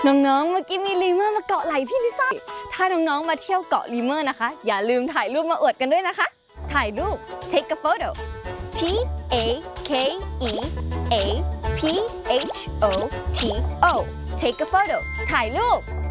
น้องๆเมื่อกี้มีลีเมอร์มาเกาะไหล่พี่ลิซ่าถ้าน้องๆมาเที่ยวเกาะลีเมอร์นะคะอย่าลืมถ่ายรูปมาอวดกันด้วยนะคะถ่ายรูป take a photo T A K E A P H O T O take a photo ถ่ายรูป